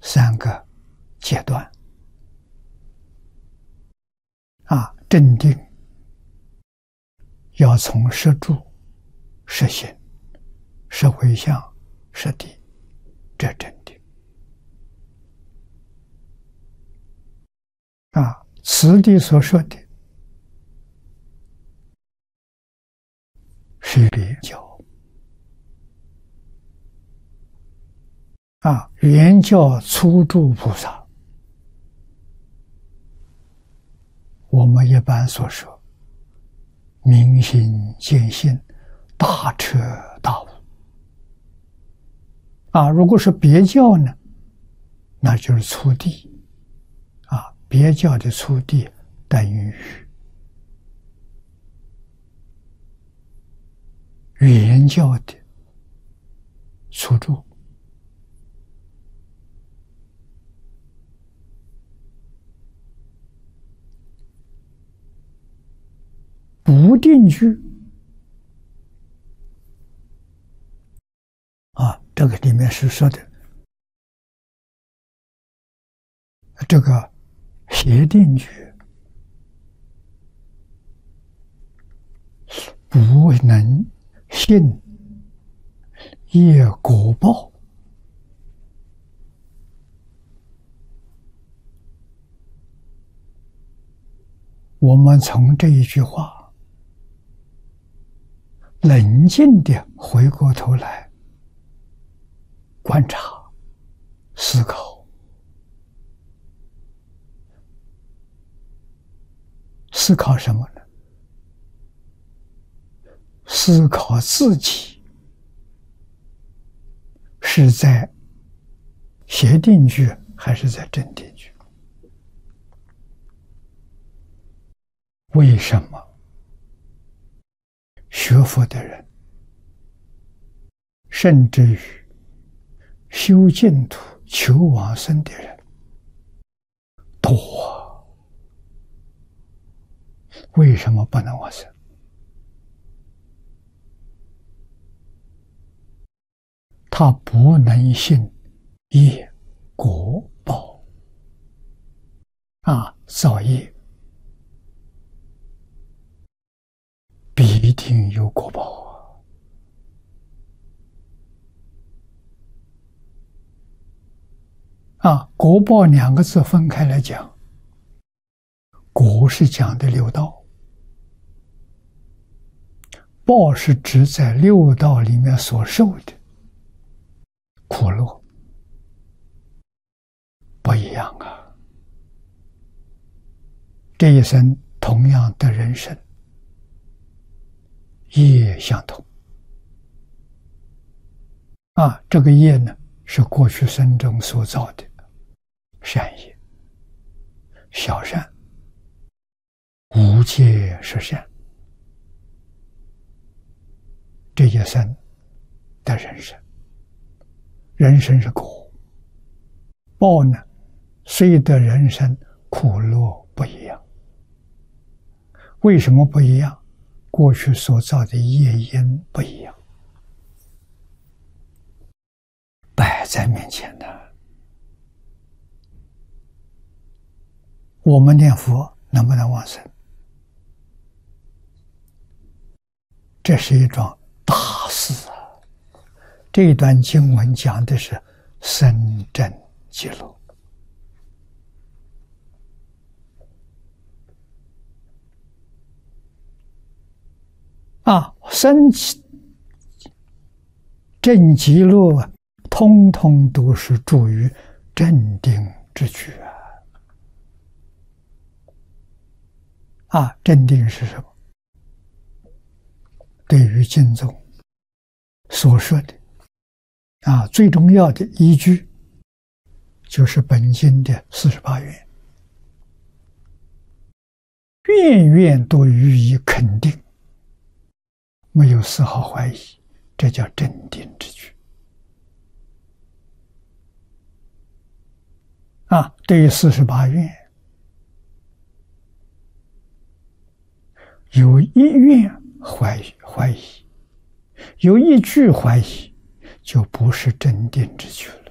3个阶段。镇定要从摄住、摄心、摄回向、摄地，这镇定。此地所说的是圆教。圆教初住菩萨，我们一般所说明心见性，大彻大悟。如果是别教呢，那就是初地。别教的初地等于圆教的初住。不定句这个里面是说的这个邪定句不能信业果报。我们从这一句话冷静地回过头来观察、思考。思考什么呢？思考自己是在邪定句还是在正定句？为什么学佛的人，甚至于修净土、求往生的人多？为什么不能往生？他不能信业果报。造业必定有果报果报2个字分开来讲，果是讲的六道，报是指在六道里面所受的苦乐，不一样这一生同样的人生，业相同这个业呢，是过去生中所造的善业、小善、无戒十善，这一生的人生。人生是果，报呢，虽得人生苦乐不一样。为什么不一样？过去所造的业因不一样，摆在面前的。我们念佛能不能往生？这是一桩大事这一段经文讲的是生正极乐生正极乐通通都是住于镇定之举镇定是什么？对于经宗所说的最重要的依据就是本经的48愿，愿愿都予以肯定，没有丝毫怀疑，这叫镇定之举对于48愿，有一愿怀疑，有一句怀疑，就不是镇定之举了。